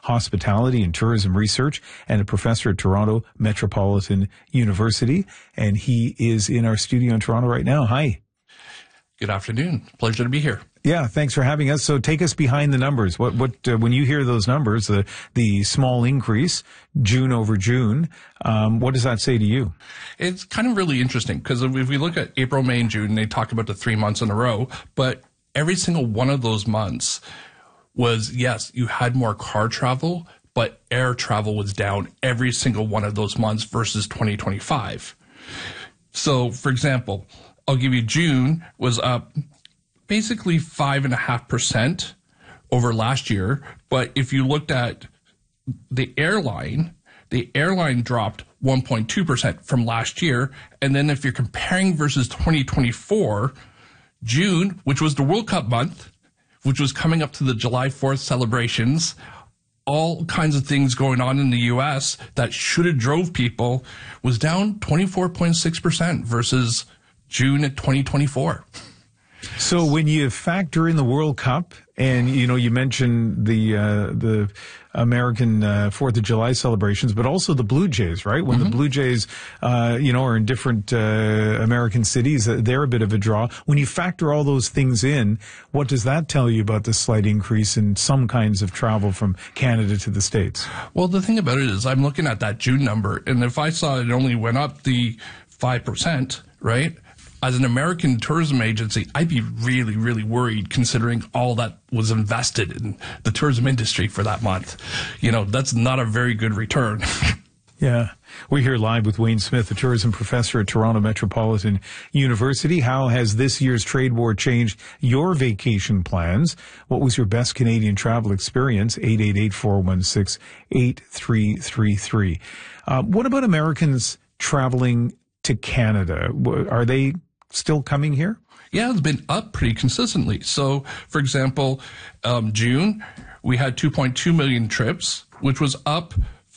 Hospitality and Tourism Research and a professor at Toronto Metropolitan University. And he is in our studio in Toronto right now. Hi. Good afternoon. Pleasure to be here. Yeah, thanks for having us. So take us behind the numbers. What when you hear those numbers, the small increase, June over June, what does that say to you? It's kind of really interesting because if we look at April, May, and June, they talk about the 3 months in a row, but every single one of those months was, yes, you had more car travel, but air travel was down every single one of those months versus 2025. So, for example, I'll give you June was up basically 5.5% over last year. But if you looked at the airline dropped 1.2% from last year. And then if you're comparing versus 2024, June, which was the World Cup month, which was coming up to the July 4th celebrations, all kinds of things going on in the U.S. that should have drove people, was down 24.6% versus June of 2024. So when you factor in the World Cup, and you mentioned the American 4th of July celebrations, but also the Blue Jays, right? When the Blue Jays, are in different American cities, they're a bit of a draw. When you factor all those things in, what does that tell you about the slight increase in some kinds of travel from Canada to the States? Well, the thing about it is I'm looking at that June number, and if I saw it only went up the 5%, right? As an American tourism agency, I'd be really, really worried considering all that was invested in the tourism industry for that month. That's not a very good return. Yeah. We're here live with Wayne Smith, a tourism professor at Toronto Metropolitan University. How has this year's trade war changed your vacation plans? What was your best Canadian travel experience? 888-416-8333. What about Americans traveling to Canada? Are they still coming here? Yeah, it's been up pretty consistently. So, for example, June, we had 2.2 million trips, which was up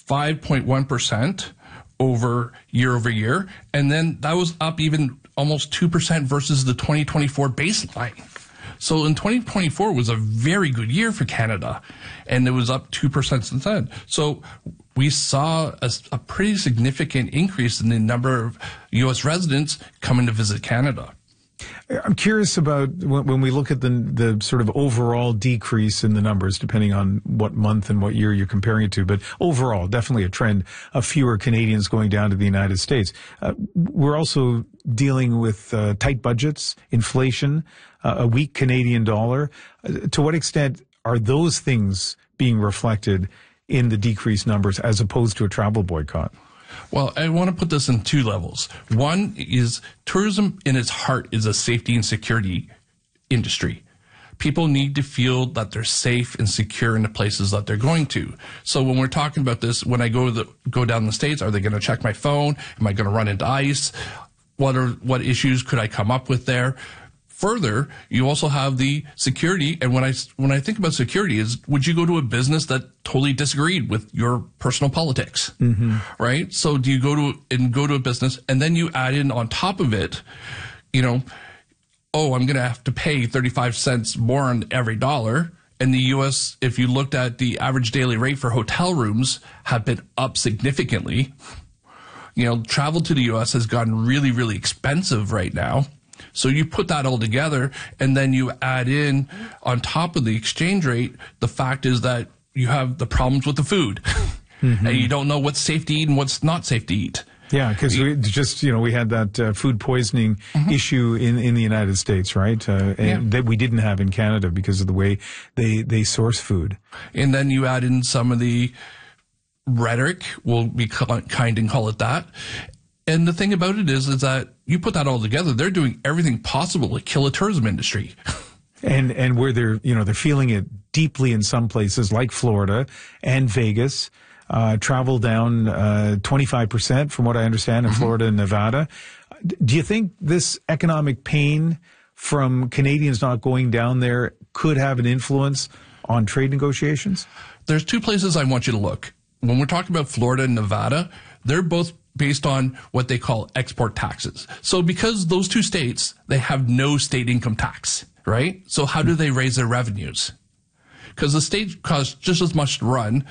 5.1% over year. And then that was up even almost 2% versus the 2024 baseline. So in 2024 was a very good year for Canada, and it was up 2% since then. So we saw a pretty significant increase in the number of U.S. residents coming to visit Canada. I'm curious about when we look at the sort of overall decrease in the numbers, depending on what month and what year you're comparing it to, but overall, definitely a trend of fewer Canadians going down to the United States. We're also dealing with tight budgets, inflation, a weak Canadian dollar. To what extent are those things being reflected in the decreased numbers as opposed to a travel boycott? Well, I want to put this in two levels. One is tourism in its heart is a safety and security industry. People need to feel that they're safe and secure in the places that they're going to. So when we're talking about this, when I go down the States, are they going to check my phone? Am I going to run into ICE? What issues could I come up with there? Further, you also have the security, and when I think about security, is would you go to a business that totally disagreed with your personal politics, right? So do you go to a business, and then you add in on top of it, I'm going to have to pay 35 cents more on every dollar. In the U.S., if you looked at the average daily rate for hotel rooms, have been up significantly. Travel to the U.S. has gotten really, really expensive right now. So you put that all together, and then you add in on top of the exchange rate, the fact is that you have the problems with the food, and you don't know what's safe to eat and what's not safe to eat. Yeah, because we had that food poisoning issue in the United States, right? And that we didn't have in Canada because of the way they source food. And then you add in some of the rhetoric, we'll be kind and call it that. And the thing about it is that you put that all together, they're doing everything possible to kill a tourism industry. And where they're feeling it deeply in some places like Florida and Vegas, travel down 25% from what I understand in Florida and Nevada. Do you think this economic pain from Canadians not going down there could have an influence on trade negotiations? There's two places I want you to look. When we're talking about Florida and Nevada, they're both based on what they call export taxes. So because those two states, they have no state income tax, right? So how do they raise their revenues? Because the state costs just as much to run